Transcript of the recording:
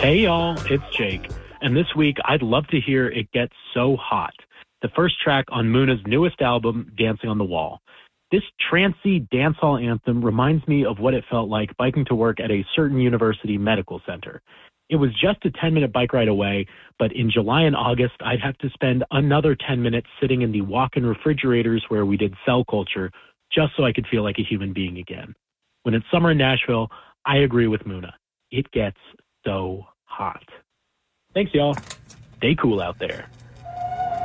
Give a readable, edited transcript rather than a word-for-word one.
Hey y'all, it's Jake, and this week I'd love to hear It Gets So Hot, the first track on Muna's newest album, Dancing on the Wall. This trancey dancehall anthem reminds me of what it felt like biking to work at a certain university medical center. It was just a 10-minute bike ride away, but in July and August, I'd have to spend another 10 minutes sitting in the walk-in refrigerators where we did cell culture just so I could feel like a human being again. When it's summer in Nashville, I agree with Muna. It gets so hot. Thanks, y'all. Stay cool out there.